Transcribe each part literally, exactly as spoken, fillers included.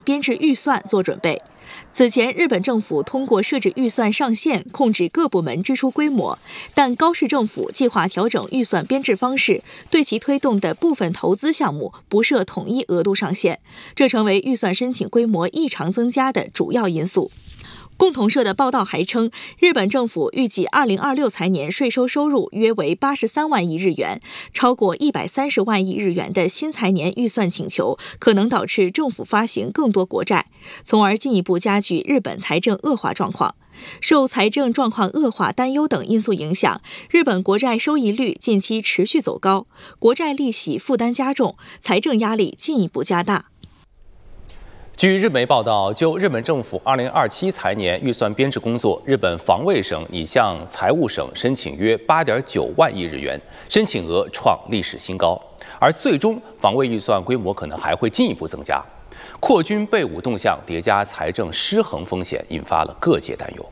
编制预算做准备。此前，日本政府通过设置预算上限，控制各部门支出规模，但高市政府计划调整预算编制方式，对其推动的部分投资项目不设统一额度上限，这成为预算申请规模异常增加的主要因素。共同社的报道还称，日本政府预计二零二六财年税收收入约为八十三万亿日元，超过一百三十万亿日元的新财年预算请求，可能导致政府发行更多国债，从而进一步加剧日本财政恶化状况。受财政状况恶化担忧等因素影响，日本国债收益率近期持续走高，国债利息负担加重，财政压力进一步加大。 据日媒报道，就日本政府二零二七财年预算编制工作，日本防卫省拟向财务省申请约八点九万亿日元，申请额创历史新高。而最终防卫预算规模可能还会进一步增加，扩军备武动向叠加财政失衡风险，引发了各界担忧。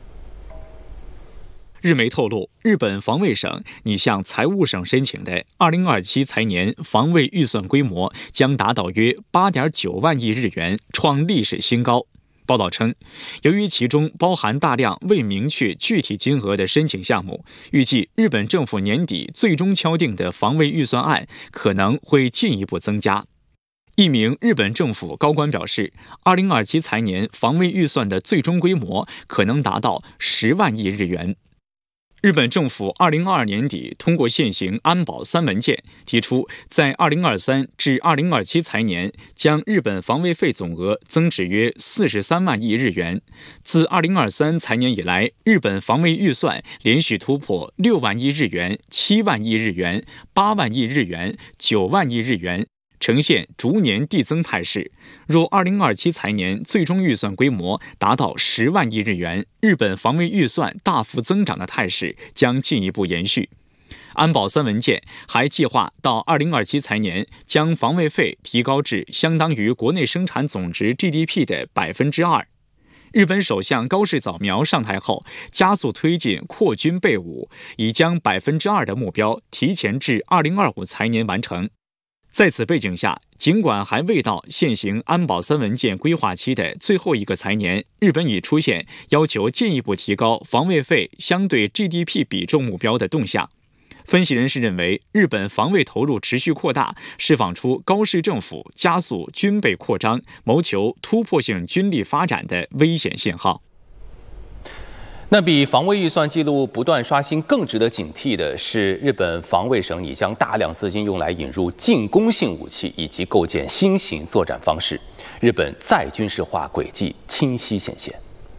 日媒透露，日本防卫省拟向财务省申请的二零二七财年防卫预算规模将达到约八点九万亿日元，创历史新高。报道称，由于其中包含大量未明确具体金额的申请项目，预计日本政府年底最终敲定的防卫预算案可能会进一步增加。一名日本政府高官表示，二零二七财年防卫预算的最终规模可能达到十万亿日元。日本政府二零二二年底通过现行安保三文件，提出在二零二三至二零二七财年将日本防卫费总额增至约四十三万亿日元。自二零二三财年以来，日本防卫预算连续突破六万亿日元、七万亿日元、八万亿日元、九万亿日元，呈现逐年递增态势。若二零二七财年最终预算规模达到十万亿日元，日本防卫预算大幅增长的态势将进一步延续。安保三文件还计划到二零二七财年将防卫费提高至相当于国内生产总值 G D P 的百分之二。日本首相高市早苗上台后，加速推进扩军备武，已将百分之二的目标提前至二零二五财年完成。在此背景下，尽管还未到现行安保三文件规划期的最后一个财年，日本已出现要求进一步提高防卫费相对 G D P 比重目标的动向。分析人士认为，日本防卫投入持续扩大，释放出高市政府加速军备扩张、谋求突破性军力发展的危险信号。 那比防卫预算记录不断刷新更值得警惕的是，日本防卫省拟将大量资金用来引入进攻性武器以及构建新型作战方式，日本再军事化轨迹清晰显现。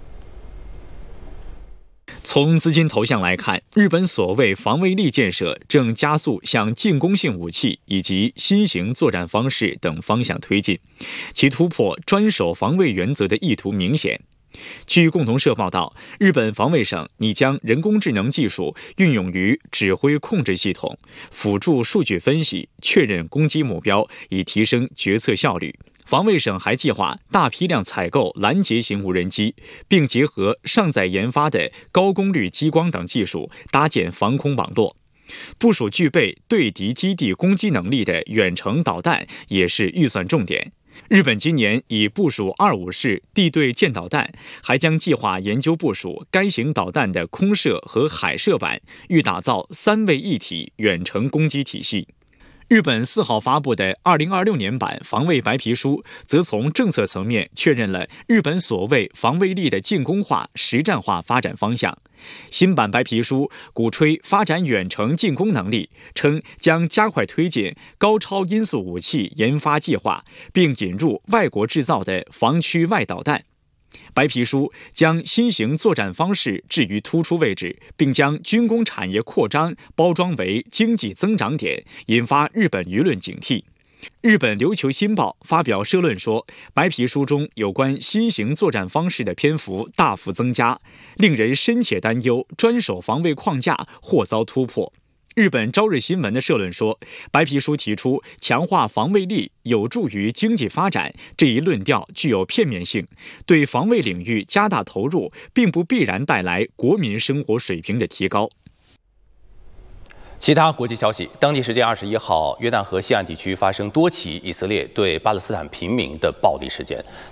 从资金投向来看，日本所谓防卫力建设正加速向进攻性武器以及新型作战方式等方向推进，其突破专守防卫原则的意图明显。据共同社报道，日本防卫省拟将人工智能技术运用于指挥控制系统，辅助数据分析，确认攻击目标，以提升决策效率。防卫省还计划大批量采购拦截型无人机，并结合尚在研发的高功率激光等技术，搭建防空网络。部署具备对敌基地攻击能力的远程导弹也是预算重点。日本今年已部署二五式地对舰导弹，还将计划研究部署该型导弹的空射和海射版，欲打造三位一体远程攻击体系。日本四号发布的二零二六年版防卫白皮书，则从政策层面确认了日本所谓防卫力的进攻化、实战化发展方向。新版白皮书鼓吹发展远程进攻能力，称将加快推进高超音速武器研发计划，并引入外国制造的防区外导弹。白皮书将新型作战方式置于突出位置，并将军工产业扩张包装为经济增长点，引发日本舆论警惕。日本琉球新报发表社论说，白皮书中有关新型作战方式的篇幅大幅增加，令人深切担忧专守防卫框架或遭突破。日本朝日新闻的社论说，白皮书提出强化防卫力有助于经济发展，这一论调具有片面性，对防卫领域加大投入并不必然带来国民生活水平的提高。 其他国际消息，当地时间二十一号，约旦河西岸地区发生多起以色列对巴勒斯坦平民的暴力事件。